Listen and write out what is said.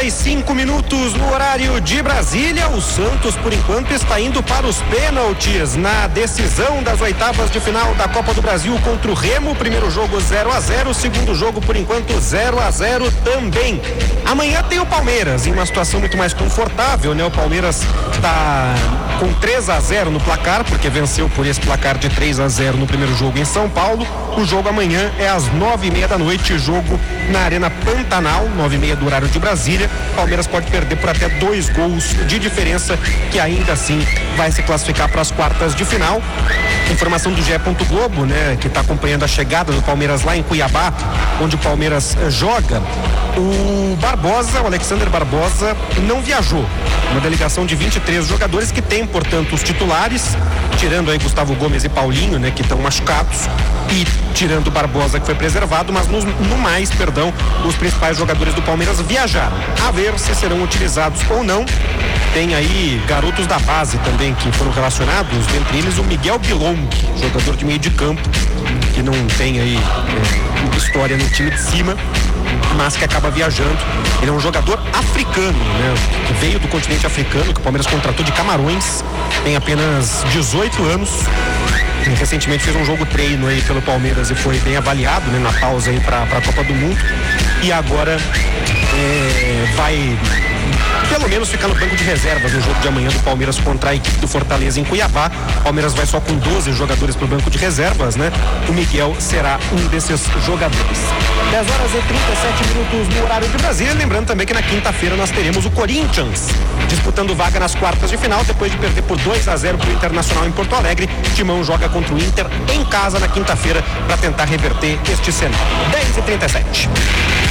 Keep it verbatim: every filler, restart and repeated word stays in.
trinta e cinco minutos no horário de Brasília. O Santos, por enquanto, está indo para os pênaltis na decisão das oitavas de final da Copa do Brasil contra o Remo. Primeiro jogo zero a zero, segundo jogo, por enquanto, zero a zero também. Amanhã tem o Palmeiras em uma situação muito mais confortável, né? O Palmeiras está com três a zero no placar, porque venceu por esse placar de três a zero no primeiro jogo em São Paulo. O jogo amanhã é às nove e meia da noite, jogo na Arena Pantanal, nove e meia do horário de Brasília. Palmeiras pode perder por até dois gols de diferença, que ainda assim vai se classificar para as quartas de final. Informação do G E. Globo, né, que está acompanhando a chegada do Palmeiras lá em Cuiabá, onde o Palmeiras joga. O Barbosa, o Alexander Barbosa, não viajou. Uma delegação de vinte e três jogadores que tem, portanto, os titulares, tirando aí Gustavo Gomes e Paulinho, né, que estão machucados, e tirando o Barbosa, que foi preservado, mas no, no mais, perdão, os principais jogadores do Palmeiras viajaram. A ver se serão utilizados ou não. Tem aí garotos da base também que foram relacionados, dentre eles o Miguel Bilong, jogador de meio de campo, que não tem aí é, história no time de cima, mas que acaba viajando. Ele é um jogador africano, né? Que veio do continente africano, que o Palmeiras contratou de Camarões, tem apenas dezoito anos. Ele recentemente fez um jogo treino aí pelo Palmeiras e foi bem avaliado, né, na pausa aí para a Copa do Mundo. E agora é, vai pelo menos ficar no banco de reservas no jogo de amanhã do Palmeiras contra a equipe do Fortaleza em Cuiabá. O Palmeiras vai só com doze jogadores pro banco de reservas, né? O Miguel será um desses jogadores. dez horas e trinta e sete minutos no horário de Brasília. Lembrando também que na quinta-feira nós teremos o Corinthians disputando vaga nas quartas de final, depois de perder por dois a zero pro Internacional em Porto Alegre. Timão joga contra o Inter em casa na quinta-feira para tentar reverter este cenário. dez e trinta e sete.